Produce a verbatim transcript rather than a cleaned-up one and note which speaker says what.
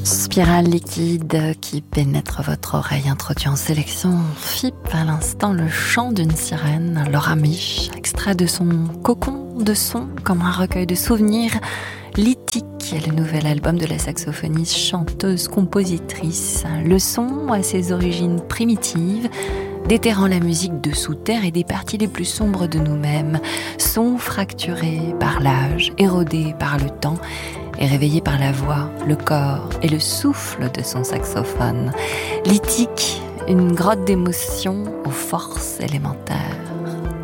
Speaker 1: Spirale liquide qui pénètre votre oreille, introduit en sélection F I P, à l'instant le chant d'une sirène, Laura Mich, extrait de son cocon de son comme un recueil de souvenirs. Lithique est le nouvel album de la saxophoniste, chanteuse, compositrice. Le son à ses origines primitives, déterrant la musique de sous terre et des parties les plus sombres de nous-mêmes. Son fracturé par l'âge, érodé par le temps et réveillé par la voix, le corps et le souffle de son saxophone. Lithique, une grotte d'émotions aux forces élémentaires.